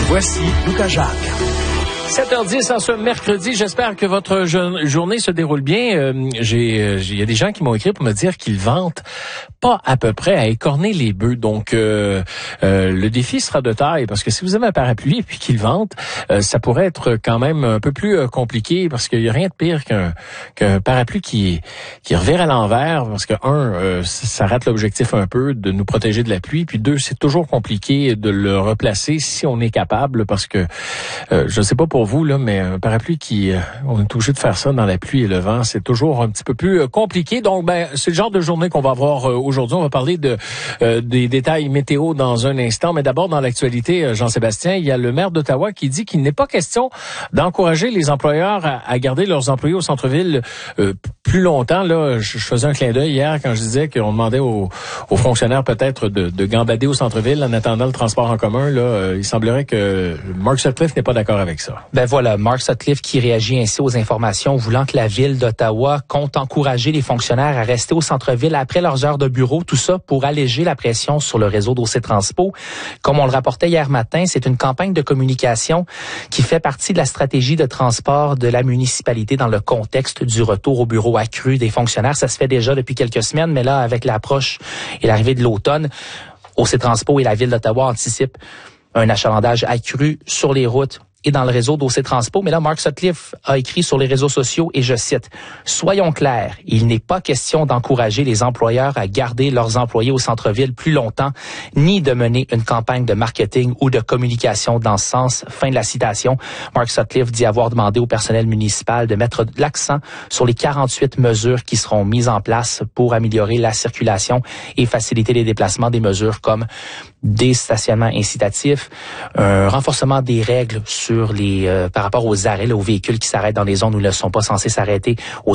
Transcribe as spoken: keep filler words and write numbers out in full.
Voici Lucas Jacques. sept heures dix en ce mercredi. J'espère que votre journée se déroule bien. Euh, j'ai, il y a des gens qui m'ont écrit pour me dire qu'ils vantent pas à peu près à écorner les bœufs. Donc, euh, euh, le défi sera de taille parce que si vous avez un parapluie et puis qu'ils vantent, euh, ça pourrait être quand même un peu plus euh, compliqué parce qu'il y a rien de pire qu'un, qu'un parapluie qui qui revire à l'envers parce que un, euh, ça rate l'objectif un peu de nous protéger de la pluie. Puis deux, c'est toujours compliqué de le replacer si on est capable parce que euh, je sais pas pour vous, là, mais un parapluie qui, euh, on est obligé de faire ça dans la pluie et le vent, c'est toujours un petit peu plus euh, compliqué. Donc, ben, c'est le genre de journée qu'on va avoir euh, aujourd'hui. On va parler de euh, des détails météo dans un instant. Mais d'abord, dans l'actualité, euh, Jean-Sébastien, il y a le maire d'Ottawa qui dit qu'il n'est pas question d'encourager les employeurs à, à garder leurs employés au centre-ville euh, plus longtemps. Là, je, je faisais un clin d'œil hier quand je disais qu'on demandait aux, aux fonctionnaires peut-être de, de gambader au centre-ville en attendant le transport en commun. Là, euh, il semblerait que Mark Sutcliffe n'est pas d'accord avec ça. Ben voilà, Mark Sutcliffe qui réagit ainsi aux informations voulant que la ville d'Ottawa compte encourager les fonctionnaires à rester au centre-ville après leurs heures de bureau, tout ça pour alléger la pression sur le réseau d'O C Transpo. Comme on le rapportait hier matin, c'est une campagne de communication qui fait partie de la stratégie de transport de la municipalité dans le contexte du retour au bureau accru des fonctionnaires. Ça se fait déjà depuis quelques semaines, mais là, avec l'approche et l'arrivée de l'automne, O C Transpo et la ville d'Ottawa anticipent un achalandage accru sur les routes et dans le réseau d'O C Transpo. Mais là, Mark Sutcliffe a écrit sur les réseaux sociaux, et je cite, « Soyons clairs, il n'est pas question d'encourager les employeurs à garder leurs employés au centre-ville plus longtemps, ni de mener une campagne de marketing ou de communication dans ce sens. » Fin de la citation. Mark Sutcliffe dit avoir demandé au personnel municipal de mettre l'accent sur les quarante-huit mesures qui seront mises en place pour améliorer la circulation et faciliter les déplacements, des mesures comme des stationnements incitatifs, un renforcement des règles sur les euh, par rapport aux arrêts, là, aux véhicules qui s'arrêtent dans les zones où ils ne sont pas censés s'arrêter, aux